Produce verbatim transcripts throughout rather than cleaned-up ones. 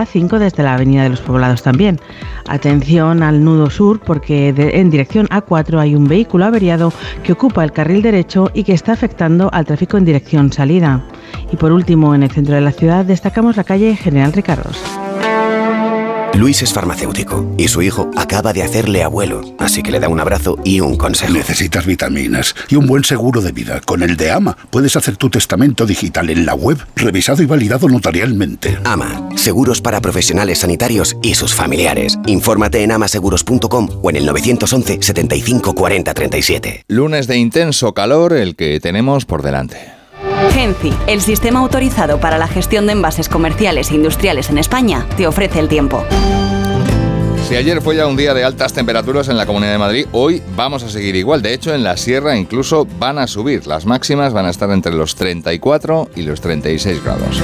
A cinco desde la Avenida de los Poblados también. Atención al nudo sur porque de, en dirección A cuatro hay un vehículo averiado que ocupa el carril derecho y que está afectando al tráfico en dirección salida. Y por último, en el centro de la ciudad destacamos la calle General Ricardos. Luis es farmacéutico y su hijo acaba de hacerle abuelo, así que le da un abrazo y un consejo. Necesitas vitaminas y un buen seguro de vida. Con el de AMA puedes hacer tu testamento digital en la web, revisado y validado notarialmente. AMA, seguros para profesionales sanitarios y sus familiares. Infórmate en amaseguros punto com o en el nueve once, setenta y cinco, cuarenta, treinta y siete. Lunes de intenso calor el que tenemos por delante. Genci, el sistema autorizado para la gestión de envases comerciales e industriales en España, te ofrece el tiempo. Si ayer fue ya un día de altas temperaturas en la Comunidad de Madrid, hoy vamos a seguir igual. De hecho, en la sierra incluso van a subir. Las máximas van a estar entre los treinta y cuatro y los treinta y seis grados.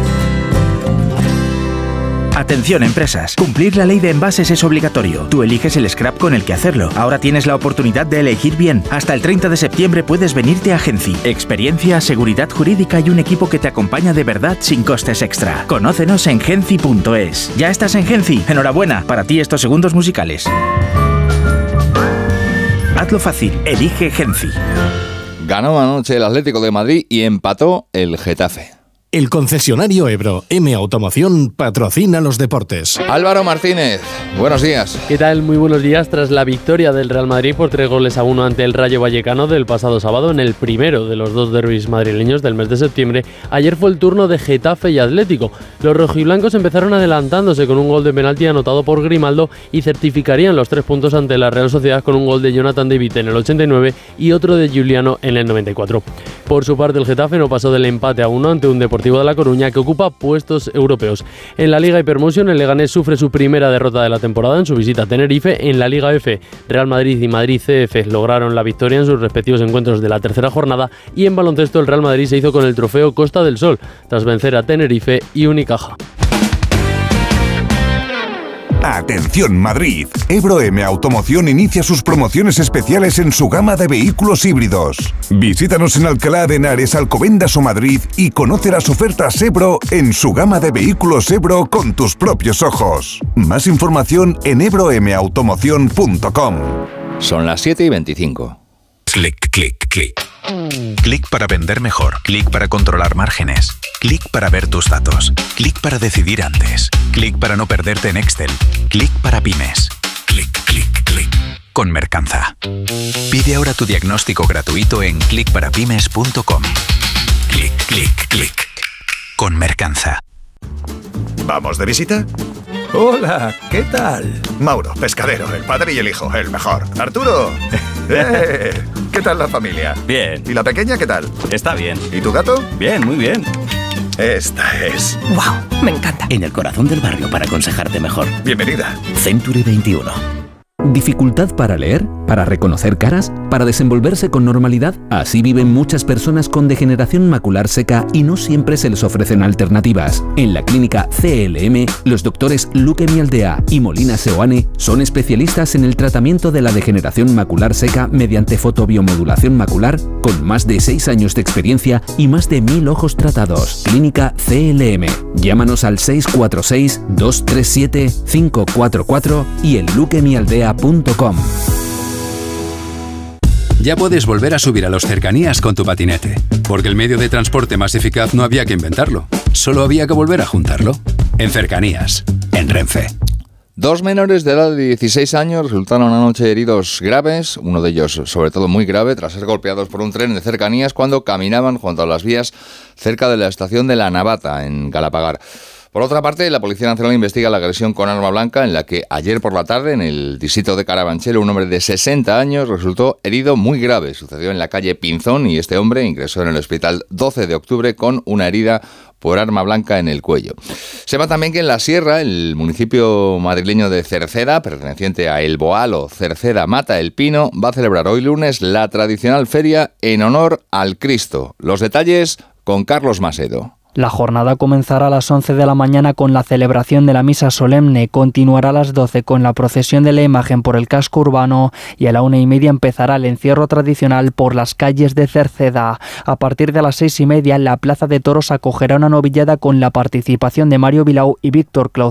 Atención empresas, cumplir la ley de envases es obligatorio. Tú eliges el scrap con el que hacerlo. Ahora tienes la oportunidad de elegir bien. Hasta el treinta de septiembre puedes venirte a Genci. Experiencia, seguridad jurídica y un equipo que te acompaña de verdad sin costes extra. Conócenos en genci punto es. ¿Ya estás en Genci? Enhorabuena, para ti estos segundos musicales. Hazlo fácil, elige Genci. Ganó anoche el Atlético de Madrid y empató el Getafe. El concesionario Ebro M Automoción patrocina los deportes. Álvaro Martínez, buenos días. ¿Qué tal? Muy buenos días. Tras la victoria del Real Madrid por tres goles a uno ante el Rayo Vallecano del pasado sábado en el primero de los dos derbis madrileños del mes de septiembre, ayer fue el turno de Getafe y Atlético. Los rojiblancos empezaron adelantándose con un gol de penalti anotado por Grimaldo y certificarían los tres puntos ante la Real Sociedad con un gol de Jonathan David en el ochenta y nueve y otro de Giuliano en el noventa y cuatro. Por su parte, el Getafe no pasó del empate a uno ante un Deportivo de La Coruña que ocupa puestos europeos. En la Liga Hypermotion, el Leganés sufre su primera derrota de la temporada en su visita a Tenerife. En la Liga F, Real Madrid y Madrid C F lograron la victoria en sus respectivos encuentros de la tercera jornada, y en baloncesto el Real Madrid se hizo con el trofeo Costa del Sol tras vencer a Tenerife y Unicaja. Atención Madrid, Ebro M Automoción inicia sus promociones especiales en su gama de vehículos híbridos. Visítanos en Alcalá de Henares, Alcobendas o Madrid y conoce las ofertas Ebro en su gama de vehículos Ebro con tus propios ojos. Más información en ebro m automoción punto com. Son las siete y veinticinco. Clic, clic, clic. Clic para vender mejor. Clic para controlar márgenes. Clic para ver tus datos. Clic para decidir antes. Clic para no perderte en Excel. Clic para pymes. Clic, clic, clic. Con Mercanza. Pide ahora tu diagnóstico gratuito en clic para pymes punto com. Clic, clic, clic. Con Mercanza. ¿Vamos de visita? Hola, ¿qué tal? Mauro, pescadero, el padre y el hijo, el mejor. Arturo, ¡eh! ¿Qué tal la familia? Bien. ¿Y la pequeña qué tal? Está bien. ¿Y tu gato? Bien, muy bien. Esta es... ¡Wow! Me encanta. En el corazón del barrio para aconsejarte mejor. Bienvenida. Century veintiuno. ¿Dificultad para leer? ¿Para reconocer caras? ¿Para desenvolverse con normalidad? Así viven muchas personas con degeneración macular seca y no siempre se les ofrecen alternativas. En la clínica C L M, los doctores Luque Mialdea y Molina Seoane son especialistas en el tratamiento de la degeneración macular seca mediante fotobiomodulación macular, con más de seis años de experiencia y más de mil ojos tratados. Clínica C L M. Llámanos al seis cuatro seis, dos tres siete, cinco cuatro cuatro y en luque mialdea punto com. Ya puedes volver a subir a los cercanías con tu patinete, porque el medio de transporte más eficaz no había que inventarlo, solo había que volver a juntarlo. En Cercanías, en Renfe. Dos menores de edad de dieciséis años resultaron anoche heridos graves, uno de ellos sobre todo muy grave, tras ser golpeados por un tren de cercanías cuando caminaban junto a las vías cerca de la estación de La Navata, en Galapagar. Por otra parte, la Policía Nacional investiga la agresión con arma blanca en la que ayer por la tarde, en el distrito de Carabanchel, un hombre de sesenta años resultó herido muy grave. Sucedió en la calle Pinzón y este hombre ingresó en el hospital doce de octubre con una herida por arma blanca en el cuello. Sepa también que en la Sierra, el municipio madrileño de Cerceda, perteneciente a El Boal o Cerceda Mata el Pino, va a celebrar hoy lunes la tradicional feria en honor al Cristo. Los detalles con Carlos Masedo. La jornada comenzará a las once de la mañana con la celebración de la misa solemne, continuará a las doce con la procesión de la imagen por el casco urbano y a la una y media empezará el encierro tradicional por las calles de Cerceda. A partir de las seis y media, la Plaza de Toros acogerá una novillada con la participación de Mario Vilau y Víctor Clauzo.